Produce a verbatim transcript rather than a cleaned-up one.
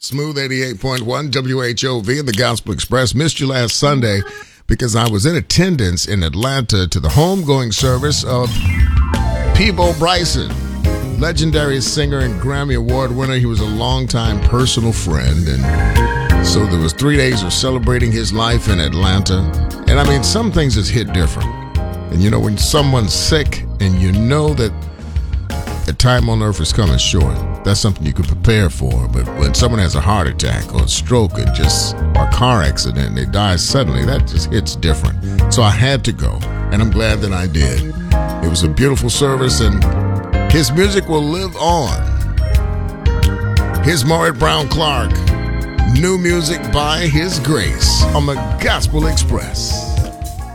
Smooth eighty-eight point one W H O V and the Gospel Express. Missed you last Sunday because I was in attendance in Atlanta to the homegoing service of Peabo Bryson, legendary singer and Grammy Award winner. He was a longtime personal friend, and so there was three days of celebrating his life in Atlanta. And I mean, some things just hit different. And you know, when someone's sick and you know that the time on earth is coming short, that's something you can prepare for. But when someone has a heart attack or a stroke or just a car accident and they die suddenly, that just hits different. So I had to go, and I'm glad that I did. It was a beautiful service, and his music will live on. Here's Maury Brown Clark. New music by His Grace on the Gospel Express.